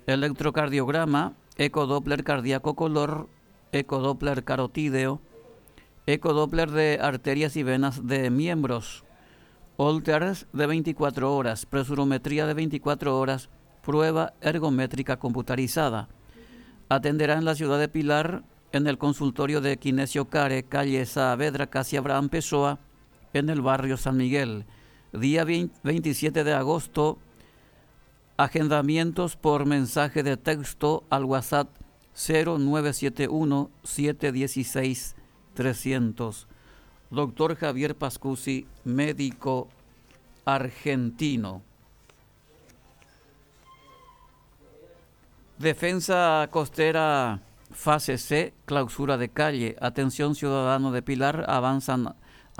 electrocardiograma, ecodoppler cardíaco color, ecodoppler carotídeo, ecodoppler de arterias y venas de miembros, Holters de 24 horas, presurometría de 24 horas, prueba ergométrica computarizada. Atenderá en la ciudad de Pilar, en el consultorio de Kinesio Care, calle Saavedra, casi Abraham Pessoa, en el barrio San Miguel. Día 27 de agosto, agendamientos por mensaje de texto al WhatsApp 0971-716-300. Doctor Javier Pascusi, médico argentino. Defensa costera fase C, clausura de calle. Atención ciudadano de Pilar, avanzan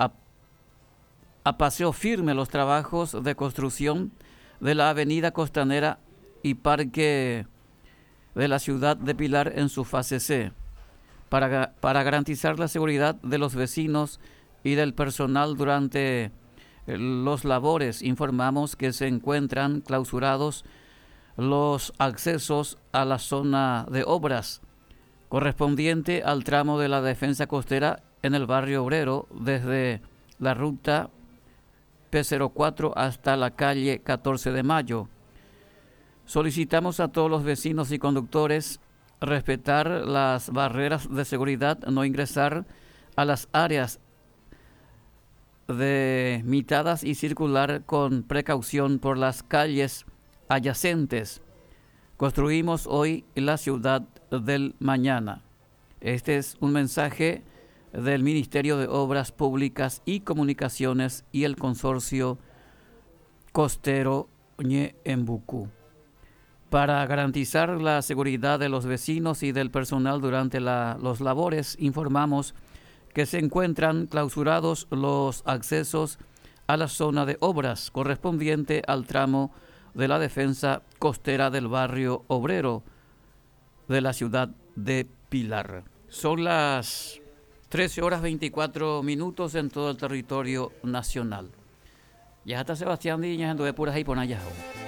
a paseo firme los trabajos de construcción de la avenida costanera y parque de la ciudad de Pilar en su fase C. Para garantizar la seguridad de los vecinos y del personal durante los labores, informamos que se encuentran clausurados los accesos a la zona de obras correspondiente al tramo de la defensa costera en el barrio obrero desde la ruta P04 hasta la calle 14 de Mayo. Solicitamos a todos los vecinos y conductores respetar las barreras de seguridad, no ingresar a las áreas delimitadas y circular con precaución por las calles adyacentes. Construimos hoy la ciudad del mañana. Este es un mensaje del Ministerio de Obras Públicas y Comunicaciones y el Consorcio Costero Ñeembucú. Para garantizar la seguridad de los vecinos y del personal durante los labores, informamos que se encuentran clausurados los accesos a la zona de obras correspondiente al tramo de la defensa costera del barrio obrero de la ciudad de Pilar. Son las 13 horas 24 minutos en todo el territorio nacional. Ya está Sebastián Díaz, anduve puras ahí por allá.